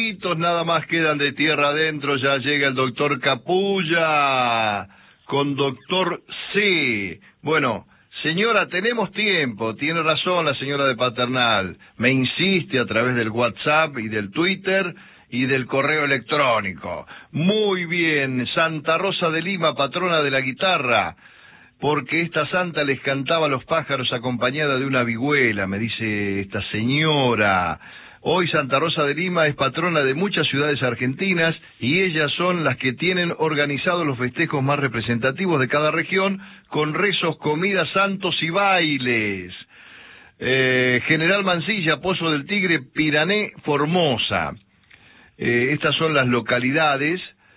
Nada más quedan de tierra adentro, ya llega el doctor Capulla con doctor C. Bueno, señora, tenemos tiempo, tiene razón la señora de Paternal, me insiste a través del WhatsApp y del Twitter y del correo electrónico. Muy bien, Santa Rosa de Lima, patrona de la guitarra, porque esta santa les cantaba a los pájaros acompañada de una vihuela, me dice esta señora. Hoy Santa Rosa de Lima es patrona de muchas ciudades argentinas y ellas son las que tienen organizados los festejos más representativos de cada región con rezos, comidas, santos y bailes. General Mansilla, Pozo del Tigre, Pirané, Formosa. Estas son las localidades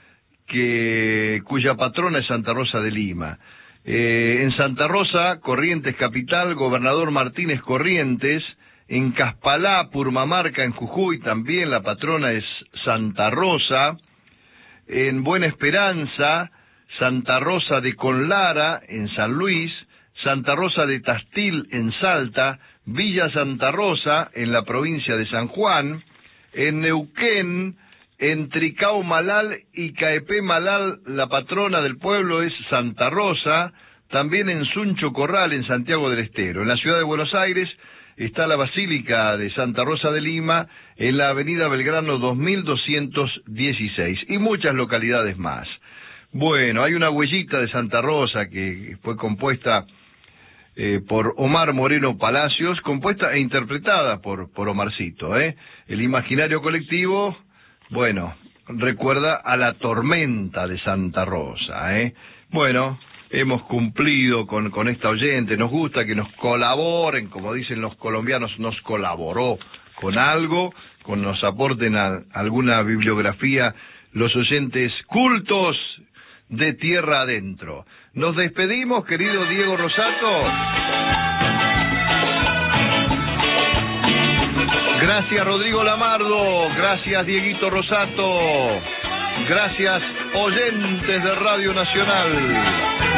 cuya patrona es Santa Rosa de Lima. En Santa Rosa, Corrientes Capital, Gobernador Martínez Corrientes. En Caspalá, Purmamarca, en Jujuy, también la patrona es Santa Rosa. En Buena Esperanza, Santa Rosa de Conlara, en San Luis. Santa Rosa de Tastil, en Salta. Villa Santa Rosa, en la provincia de San Juan. En Neuquén, en Tricao Malal y Caepé Malal, la patrona del pueblo es Santa Rosa. También en Suncho Corral, en Santiago del Estero. En la ciudad de Buenos Aires está la Basílica de Santa Rosa de Lima, en la avenida Belgrano 2216, y muchas localidades más. Bueno, hay una huellita de Santa Rosa que fue compuesta por Omar Moreno Palacios, compuesta e interpretada por Omarcito. El imaginario colectivo, bueno, recuerda a la tormenta de Santa Rosa. Bueno, hemos cumplido con esta oyente, nos gusta que nos colaboren, como dicen los colombianos, nos colaboró con algo, nos aporten alguna bibliografía los oyentes cultos de tierra adentro. Nos despedimos, querido Diego Rosato. Gracias, Rodrigo Lamardo. Gracias, Dieguito Rosato. Gracias, oyentes de Radio Nacional.